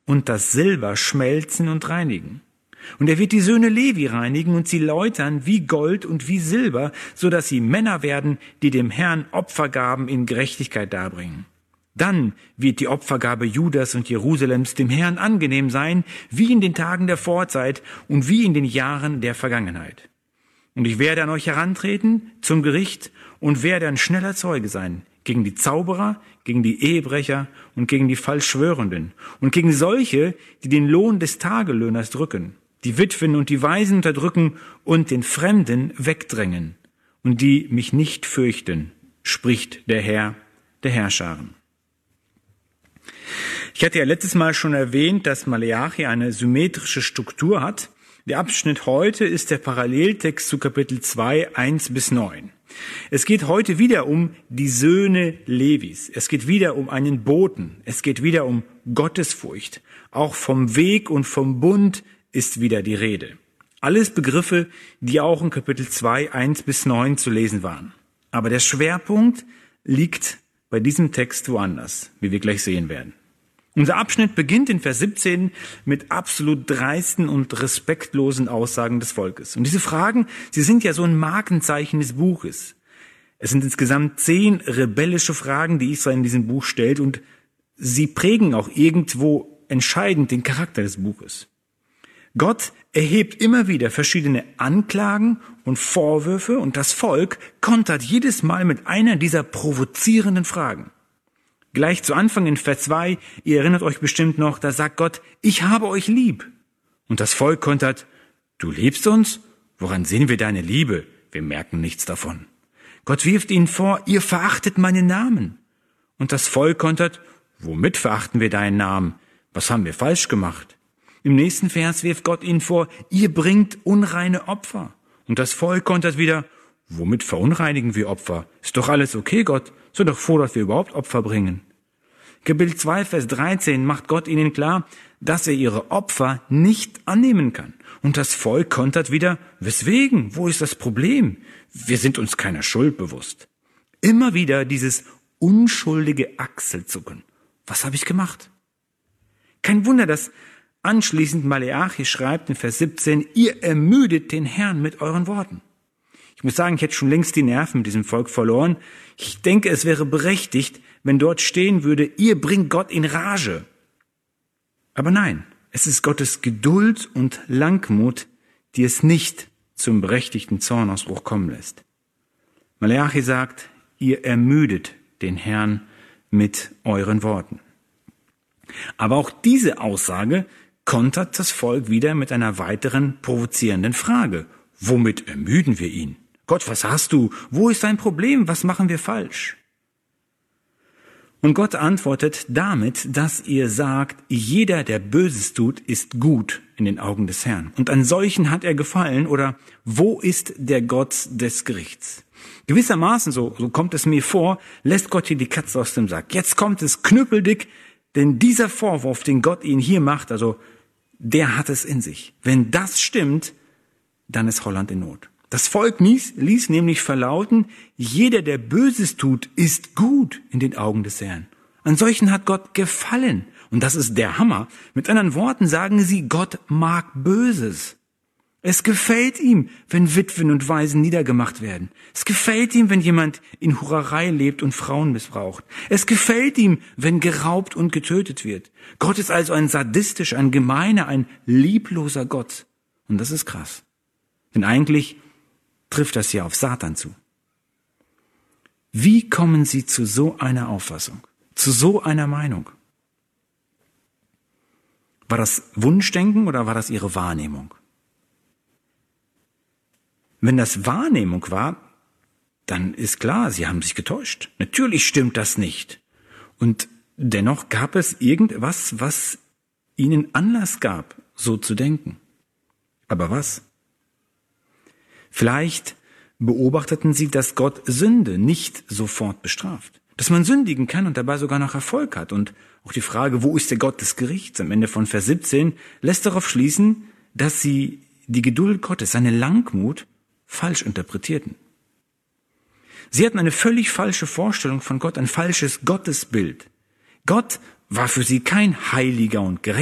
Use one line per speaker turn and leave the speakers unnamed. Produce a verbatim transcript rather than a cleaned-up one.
und das Silber schmelzen und reinigen. Und er wird die Söhne Levi reinigen und sie läutern wie Gold und wie Silber, so dass sie Männer werden, die dem Herrn Opfergaben in Gerechtigkeit darbringen. Dann wird die Opfergabe Judas und Jerusalems dem Herrn angenehm sein, wie in den Tagen der Vorzeit und wie in den Jahren der Vergangenheit. Und ich werde an euch herantreten zum Gericht und werde ein schneller Zeuge sein gegen die Zauberer, gegen die Ehebrecher und gegen die Falschschwörenden und gegen solche, die den Lohn des Tagelöhners drücken, die Witwen und die Waisen unterdrücken und den Fremden wegdrängen und die mich nicht fürchten, spricht der Herr der Herrscharen. Ich hatte ja letztes Mal schon erwähnt, dass Maleachi eine symmetrische Struktur hat. Der Abschnitt heute ist der Paralleltext zu Kapitel zwei, eins bis neun. Es geht heute wieder um die Söhne Levis. Es geht wieder um einen Boten. Es geht wieder um Gottesfurcht. Auch vom Weg und vom Bund ist wieder die Rede. Alles Begriffe, die auch in Kapitel zwei, eins bis neun zu lesen waren. Aber der Schwerpunkt liegt bei diesem Text woanders, wie wir gleich sehen werden. Unser Abschnitt beginnt in Vers siebzehn mit absolut dreisten und respektlosen Aussagen des Volkes. Und diese Fragen, sie sind ja so ein Markenzeichen des Buches. Es sind insgesamt zehn rebellische Fragen, die Israel in diesem Buch stellt, und sie prägen auch irgendwo entscheidend den Charakter des Buches. Gott erhebt immer wieder verschiedene Anklagen und Vorwürfe, und das Volk kontert jedes Mal mit einer dieser provozierenden Fragen. Gleich zu Anfang in Vers zwei, ihr erinnert euch bestimmt noch, da sagt Gott, ich habe euch lieb. Und das Volk kontert, du liebst uns? Woran sehen wir deine Liebe? Wir merken nichts davon. Gott wirft ihnen vor, ihr verachtet meinen Namen. Und das Volk kontert, womit verachten wir deinen Namen? Was haben wir falsch gemacht? Im nächsten Vers wirft Gott ihnen vor, ihr bringt unreine Opfer. Und das Volk kontert wieder, womit verunreinigen wir Opfer? Ist doch alles okay, Gott. Sei doch froh, dass wir überhaupt Opfer bringen. Kapitel zwei, Vers dreizehn macht Gott ihnen klar, dass er ihre Opfer nicht annehmen kann. Und das Volk kontert wieder, weswegen? Wo ist das Problem? Wir sind uns keiner Schuld bewusst. Immer wieder dieses unschuldige Achselzucken. Was habe ich gemacht? Kein Wunder, dass anschließend Maleachi schreibt in Vers siebzehn, ihr ermüdet den Herrn mit euren Worten. Ich muss sagen, ich hätte schon längst die Nerven mit diesem Volk verloren. Ich denke, es wäre berechtigt, wenn dort stehen würde, ihr bringt Gott in Rage. Aber nein, es ist Gottes Geduld und Langmut, die es nicht zum berechtigten Zornausbruch kommen lässt. Maleachi sagt, ihr ermüdet den Herrn mit euren Worten. Aber auch diese Aussage kontert das Volk wieder mit einer weiteren provozierenden Frage. Womit ermüden wir ihn? Gott, was hast du? Wo ist dein Problem? Was machen wir falsch? Und Gott antwortet damit, dass ihr sagt, jeder, der Böses tut, ist gut in den Augen des Herrn. Und an solchen hat er gefallen, oder wo ist der Gott des Gerichts? Gewissermaßen, so, so kommt es mir vor, lässt Gott hier die Katze aus dem Sack. Jetzt kommt es knüppeldick, denn dieser Vorwurf, den Gott ihnen hier macht, also der hat es in sich. Wenn das stimmt, dann ist Holland in Not. Das Volk ließ, ließ nämlich verlauten, jeder, der Böses tut, ist gut in den Augen des Herrn. An solchen hat Gott gefallen. Und das ist der Hammer. Mit anderen Worten sagen sie, Gott mag Böses. Es gefällt ihm, wenn Witwen und Waisen niedergemacht werden. Es gefällt ihm, wenn jemand in Hurerei lebt und Frauen missbraucht. Es gefällt ihm, wenn geraubt und getötet wird. Gott ist also ein sadistischer, ein gemeiner, ein liebloser Gott. Und das ist krass. Denn eigentlich trifft das ja auf Satan zu. Wie kommen Sie zu so einer Auffassung, zu so einer Meinung? War das Wunschdenken oder war das Ihre Wahrnehmung? Wenn das Wahrnehmung war, dann ist klar, Sie haben sich getäuscht. Natürlich stimmt das nicht. Und dennoch gab es irgendwas, was Ihnen Anlass gab, so zu denken. Aber was? Vielleicht beobachteten Sie, dass Gott Sünde nicht sofort bestraft. Dass man sündigen kann und dabei sogar noch Erfolg hat. Und auch die Frage, wo ist der Gott des Gerichts, am Ende von Vers siebzehn, lässt darauf schließen, dass Sie die Geduld Gottes, seine Langmut, falsch interpretierten. Sie hatten eine völlig falsche Vorstellung von Gott, ein falsches Gottesbild. Gott war für sie kein Heiliger und Gerechter.